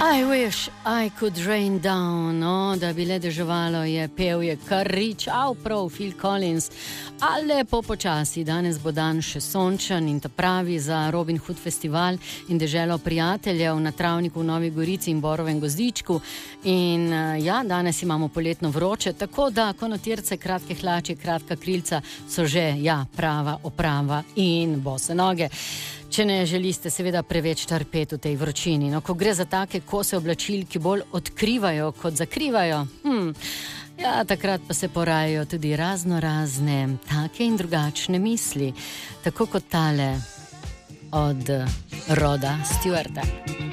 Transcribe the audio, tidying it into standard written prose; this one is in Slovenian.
I wish I could rain down, no, da bi le deževalo, je pel je kar ričal prav Phil Collins, a lepo počasi, danes bo dan še sončen in ta pravi za Robin Hood festival in deželo prijateljev na travniku v Novi Gorici in Borovem gozdičku in ja, danes imamo poletno vroče, tako da konotirce, kratke hlače, kratka krilca so že, ja, prava oprava in bose noge. Če ne želite seveda preveč trpeti v tej vročini, no, ko gre za take kose oblačil, ki bolj odkrivajo kot zakrivajo, ja, takrat pa se porajajo tudi razne take in drugačne misli, tako kot tale od Roda Stewarta.